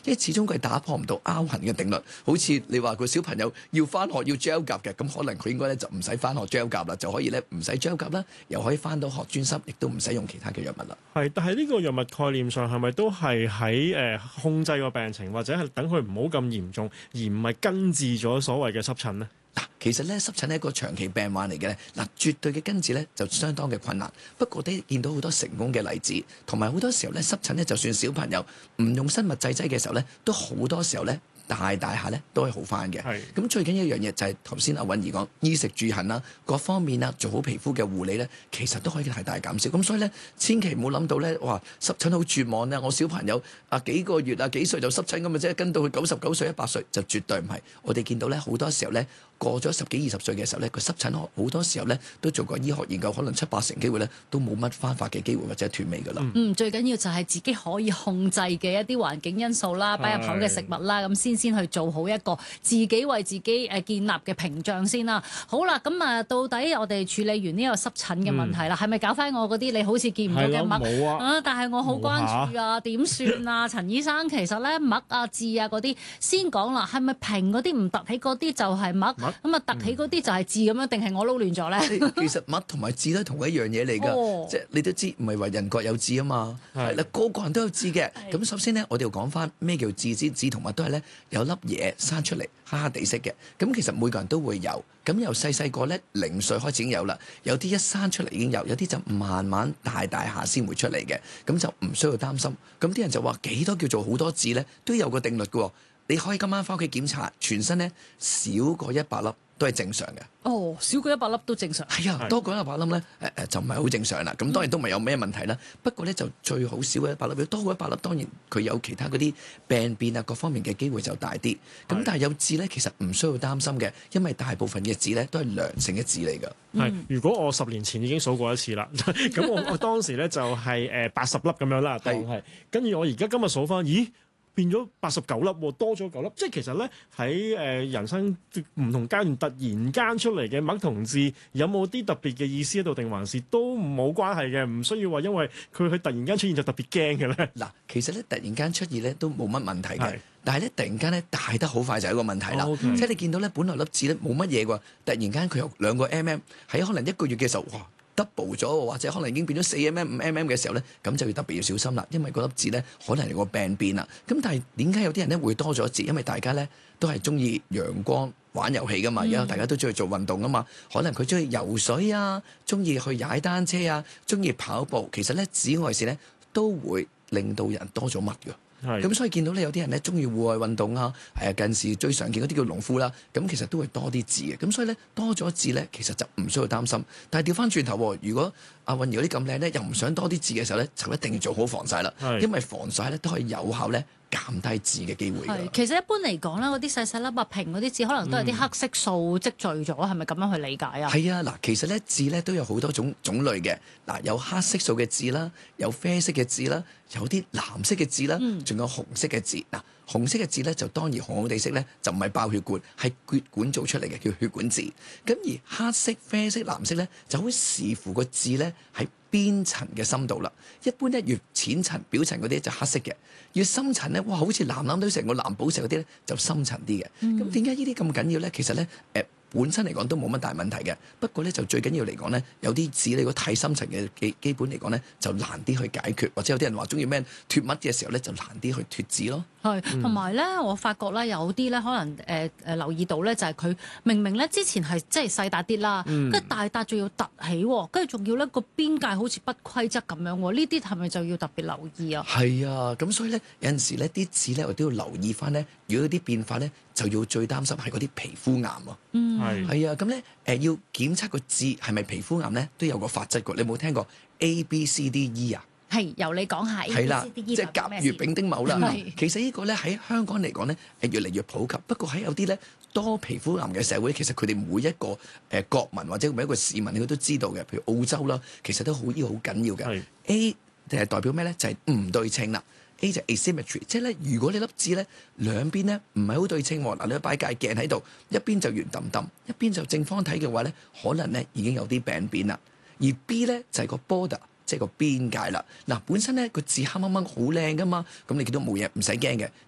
因為始終佢係打破唔到拗痕嘅定律。好似你話個小朋友要翻學要 gel 夾嘅，咁可能佢應該咧就唔使翻學 gel 夾啦，就可以咧唔使 gel 夾啦，又可以翻到學專心，亦都唔使用其他嘅藥物啦。 係，但係呢個藥物概念上係咪都係喺控制個病情，或者係等佢唔好咁嚴重，而唔係根治咗所謂嘅濕疹呢？ 其實咧濕疹係一個長期病患嚟嘅咧，絕對嘅根治咧就相當嘅困難。不過都見到好多成功嘅例子，同埋好多時候咧濕疹咧，就算小朋友唔用生物製劑嘅時候咧，都好多時候咧大下咧都係好翻嘅。咁最緊要一樣嘢就係頭先阿韻儀講衣食住行啦，各方面啦，做好皮膚嘅護理咧，其實都可以大大減少。咁所以咧，千祈唔好諗到咧，哇濕疹好絕望咧！我小朋友幾個月幾歲就濕疹咁嘅啫，跟到佢99歲100歲就絕對唔係。我哋見到咧好多時候咧，過咗10幾20歲嘅時候咧，個濕疹好多時候咧都做過醫學研究，可能7、8成機會咧都冇乜翻發嘅機會或者斷尾㗎啦。 最緊要就係自己可以控制嘅一啲環境因素啦，擺入口嘅食物啦，咁先去做好一個自己為自己建立嘅屏障先啦。好啦，咁到底我哋處理完呢個濕疹嘅問題啦，係咪搞翻我嗰啲你好似見唔到嘅癦？ 冇啊！ 但係我好關注啊，點算啊？陳醫生，其實咧癦啊、痣啊嗰啲先講啦，係咪平嗰啲唔凸起嗰啲就係癦？咁凸起嗰啲就係痣咁樣，定係我撈亂咗咧？ 其實癦同埋痣都係同一樣嘢嚟㗎，即係你都知，唔係話人各有志啊嘛，係啦，個人都有痣嘅。咁首先咧，我哋要講翻咩叫痣先？痣同癦都係咧有粒嘢生出嚟，黑黑地色嘅。咁其實每個人都會有。咁由細個咧0歲開始已經有啦，有啲一生出嚟已經有，有啲就慢慢大下先會出嚟嘅。咁就唔需要擔心。咁啲人就話幾多叫做好多痣咧，都有個定律嘅。你可以今晚翻屋企檢查，全身咧少過100粒都係正常嘅。 少過100粒都正常。 係啊，多過100粒咧就唔係好正常啦。咁當然都唔係有咩問題啦。不過咧就最好少過100粒，多過100粒當然佢有其他嗰啲病變啊各方面嘅機會就大啲。咁但係有痣咧其實唔需要擔心嘅，因為大部分嘅痣咧都係良性嘅痣嚟㗎。 係，如果我10年前已經數過一次啦，咁我當時咧就係80粒咁樣啦，係。跟住我而家今日數翻，咦？變咗89粒喎，多咗9粒，即係其實咧喺人生唔同階段突然間出嚟嘅癦同痣，有冇啲特別嘅意思喺度，定還是都冇關係嘅？唔需要話因為佢突然間出現就特別驚嘅咧。 嗱，其實咧突然間出現咧都冇乜問題嘅，但係咧突然間咧大得好快就係一個問題啦。即係你見到咧本來粒痣咧冇乜嘢喎，突然間佢有2個 mm 喺可能1個月嘅時候，哇！double 咗，或者可能已經變咗4 mm、5 mm 嘅時候咧，咁就要特別要小心啦，因為嗰粒痣咧可能有個病變啦。咁但係點解有啲人咧會多咗痣？因為大家咧都係中意陽光玩遊戲噶嘛，而家大家都中意做運動啊嘛，可能佢中意游水啊，中意去踩單車啊，中意跑步。其實咧紫外線咧都會令到人多咗癦㗎。咁所以見到咧有啲人咧中意戶外運動啊，近時最常見嗰啲叫農夫啦，咁其實都會多啲痣嘅。咁所以咧多咗痣咧，其實就唔需要擔心。但係調翻轉頭，如果阿韻儀嗰啲咁靚咧，又唔想多啲痣嘅時候咧，就一定要做好防曬啦。因為防曬咧都可以有效咧減低痣嘅機會㗎。 其實一般嚟講咧，嗰啲細粒平嗰啲痣，可能都係啲黑色素積聚咗，係咪咁樣去理解啊？ 係啊，嗱，其實咧痣咧都有好多種類嘅。嗱，有黑色素嘅痣啦，有啡色嘅痣啦，有啲藍色嘅痣啦，仲有紅色嘅痣。嗱，紅色嘅痣咧就當然紅地色咧，就唔係爆血管，係血管做出嚟嘅，叫血管痣。咁而黑色、啡色、藍色咧，就好視乎個痣咧喺邊層嘅深度啦。一般咧越淺層表層嗰啲就黑色嘅，越深層咧，哇，好似藍都成個藍寶石嗰啲咧就深層啲嘅。咁點解呢啲咁緊要咧？其實咧本身嚟講都冇乜大問題嘅，不過咧就最緊要嚟講咧，有啲痣如果太深層嘅基本嚟講咧，就難啲去解決，或者有啲人話中意咩脫癦嘅時候咧，就難啲去脫痣咯。 同埋咧，我發覺咧有啲咧可能留意到咧，就係佢明明咧之前係即係細笪啲啦，跟住大笪仲要凸起，跟住仲要咧個邊界好似不規則咁樣，呢啲係咪就要特別留意啊？ 係啊，咁所以咧有陣時咧啲痣咧我都要留意翻咧，如果有啲變化咧，就要最擔心係嗰啲皮膚癌喎。係啊，咁咧要檢測個痣係咪皮膚癌咧，都有個法則㗎。你有冇聽過 ABCDE 啊？ 係由你講下 ABCDE， 係啦，即係甲乙丙丁戊啦。其實呢個咧喺香港嚟講咧越嚟越普及。不過喺有啲咧多皮膚癌嘅社會，其實佢哋每一個國民或者每一個市民，佢都知道嘅。譬如澳洲啦，其實都好呢個好緊要嘅。A 代表咩咧？就係唔對稱啦。A 就 asymmetry， 即係咧，如果你粒痣咧兩邊咧唔係好對稱喎，嗱，你擺塊鏡喺度，一邊就圓揼揼，一邊就正方體嘅話咧，可能咧已經有啲病變啦。而 B 咧就係個 border，即係個邊界啦。嗱，本身咧個痣黑掹掹好靚噶嘛，咁你見到冇嘢唔使驚嘅。